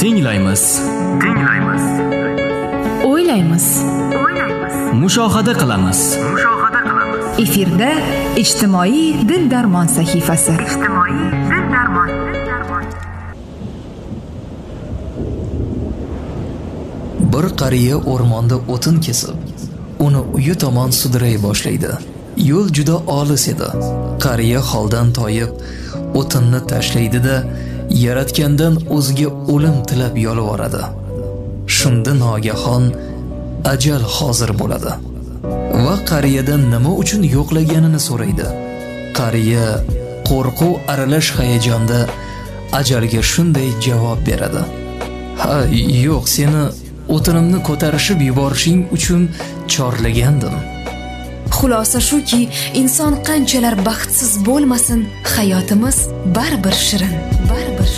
Tinglaymiz. O'ylaymiz. Mushohada qilamiz. Efirda ijtimoiy dil-darmon sahifasi. Bir qariya o'rmonda o'tin kesib, uni uyi tomon sudiray boshlaydi. Yo'l juda olis edi. Qariya holdan toyib, o'tinni tashlaydi-da, yaratgandan o'ziga o'lim tilab yolvoradi. Shunda nogahon ajal hozir bo'ladi. Va qariyadan nima uchun yo'qlaganini so'raydi. Qariya qo'rquv aralash hayajonda ajalga shunday javob beradi: "Ha, yo'q, seni o'tinimni ko'tarishib yuborishing uchun chorlagandim." Xulosa shuki, inson qanchalar baxtsiz bo'lmasin, hayotimiz baribir shirin.